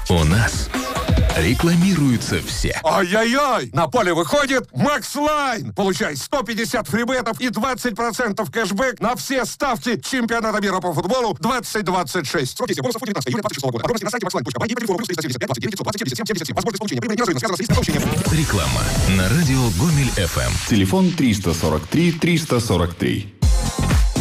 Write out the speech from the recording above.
У нас рекламируются все. Ай-яй-яй! На поле выходит Макс Лайн. Получай 150 фрибетов и 20% кэшбэк на все ставки чемпионата мира по футболу 2026. Срок действия бонусов 19 июля 2026 года. Подробности на сайте maxline.by и по телефону +375 29 900 20 77 77. Возможность получения прибыли неразрывно связана с риском получения. Реклама на радио Гомель ФМ. Телефон 343 343.